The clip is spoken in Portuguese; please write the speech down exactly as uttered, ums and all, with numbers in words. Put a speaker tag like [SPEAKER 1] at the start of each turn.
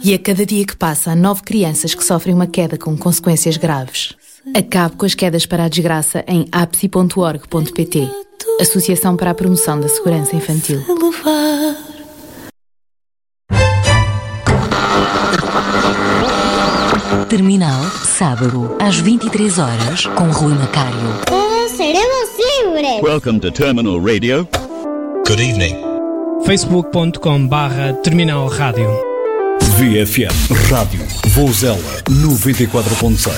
[SPEAKER 1] E a cada dia que passa, há nove crianças que sofrem uma queda com consequências graves. Acabe com as quedas para a desgraça em apsi ponto org ponto pt. Associação para a Promoção da Segurança Infantil.
[SPEAKER 2] Terminal, sábado, às vinte e três horas, com Rui Macário.
[SPEAKER 3] Todos seremos livres.
[SPEAKER 4] Welcome to Terminal Radio.
[SPEAKER 5] Good evening.
[SPEAKER 6] facebook ponto com barra Terminal Rádio.
[SPEAKER 7] V F M Rádio Vouzela noventa e quatro ponto seis.